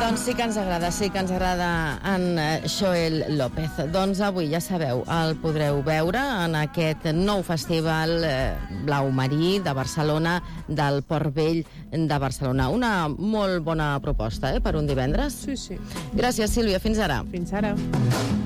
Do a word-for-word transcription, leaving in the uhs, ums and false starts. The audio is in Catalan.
Doncs sí que ens agrada, sí que ens agrada en Xoel López. Doncs avui, ja sabeu, el podreu veure en aquest nou festival eh, blau marí de Barcelona, del Port Vell de Barcelona. Una molt bona proposta, eh, per un divendres. Sí, sí. Gràcies, Sílvia. Fins ara. Fins ara.